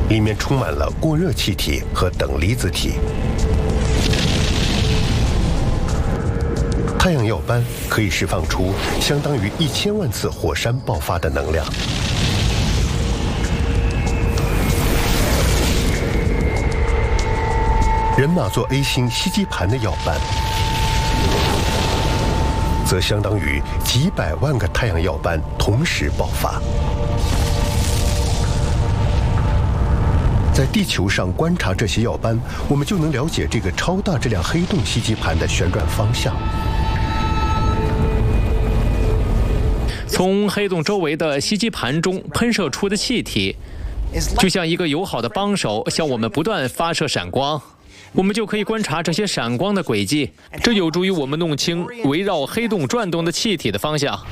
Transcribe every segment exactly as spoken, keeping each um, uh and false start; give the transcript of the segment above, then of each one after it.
里面充满了过热气体和等离子体。太阳耀斑可以释放出相当于一千万次火山爆发的能量。人马座 A 星吸积盘的耀斑，则相当于几百万个太阳耀斑同时爆发。在地球上观察这些耀斑，我们就能了解这个超大质量黑洞吸积盘的旋转方向。 从黑洞周围的吸积盘中喷射出的气体，就像一个友好的帮手，向我们不断发射闪光。我们就可以观察这些闪光的轨迹，这有助于我们弄清围绕黑洞转动的气体的方向。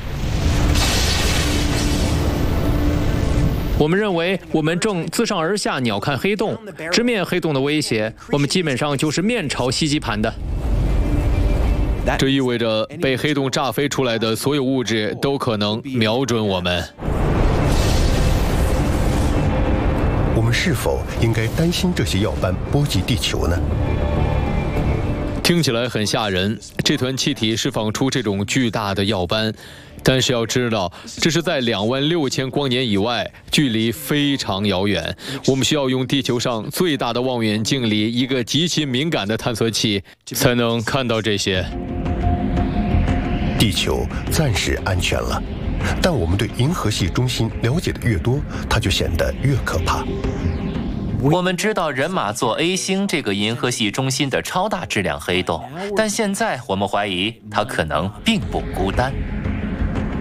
我们认为，我们正自上而下鸟瞰黑洞，直面黑洞的威胁。我们基本上就是面朝吸积盘的。这意味着被黑洞炸飞出来的所有物质都可能瞄准我们。 我们是否应该担心这些耀斑波及地球呢？ 听起来很吓人，这团气体释放出这种巨大的耀斑，但是要知道，这是在两万六千光年以外，距离非常遥远。我们需要用地球上最大的望远镜里一个极其敏感的探测器，才能看到这些。 地球暂时安全了，但我们对银河系中心了解的越多，它就显得越可怕。 我们知道人马座 A 星这个银河系中心的超大质量黑洞，但现在我们怀疑它可能并不孤单。